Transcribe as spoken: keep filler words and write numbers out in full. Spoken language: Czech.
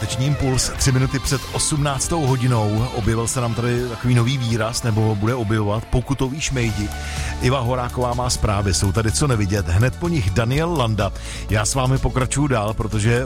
Páteční impuls, tři minuty před osmnáctou hodinou. Objevil se nám tady takový nový výraz, nebo bude objevovat, pokutový šmejdi. Iva Horáková má zprávy, jsou tady co nevidět. Hned po nich Daniel Landa. Já s vámi pokračuju dál, protože